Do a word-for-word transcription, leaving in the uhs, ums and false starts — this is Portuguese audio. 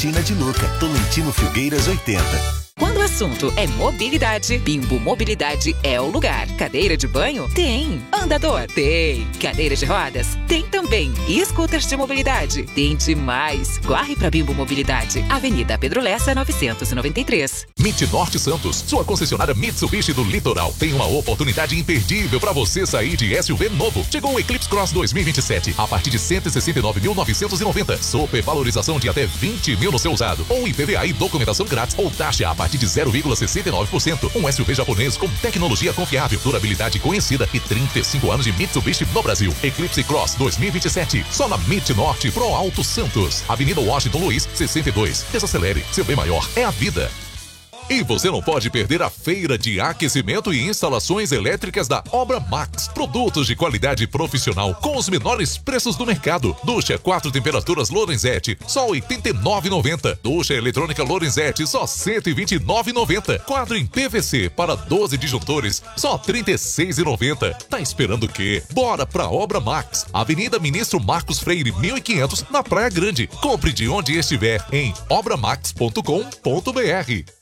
Tina de Luca, Tolentino Filgueiras oitenta. Quando o assunto é mobilidade, Bimbo Mobilidade é o lugar. Cadeira de banho? Tem. Andador? Tem. Cadeiras de rodas? Tem também. E scooters de mobilidade? Tem demais. Corre pra Bimbo Mobilidade. Avenida Pedro Lessa, novecentos e noventa e três. Mit Norte Santos, sua concessionária Mitsubishi do Litoral. Tem uma oportunidade imperdível para você sair de S U V novo. Chegou o Eclipse Cross dois mil e vinte e sete a partir de cento e sessenta e nove mil novecentos e noventa. Supervalorização de até vinte mil no seu usado. Ou I P V A e documentação grátis ou taxa a partir de zero vírgula sessenta e nove por cento. Um S U V japonês com tecnologia confiável, durabilidade conhecida e trinta e cinco anos de Mitsubishi no Brasil. Eclipse Cross dois mil e vinte e sete. Só na Mit Norte Pro Alto Santos. Avenida Washington Luiz, sessenta e dois. Desacelere. Seu bem maior é a vida. E você não pode perder a feira de aquecimento e instalações elétricas da Obra Max. Produtos de qualidade profissional com os menores preços do mercado. Ducha quatro temperaturas Lorenzetti, só oitenta e nove reais e noventa centavos. Ducha eletrônica Lorenzetti, só cento e vinte e nove reais e noventa centavos. Quadro em P V C para doze disjuntores, só trinta e seis reais e noventa centavos. Tá esperando o quê? Bora pra Obra Max. Avenida Ministro Marcos Freire, mil e quinhentos, na Praia Grande. Compre de onde estiver em obramax ponto com ponto br.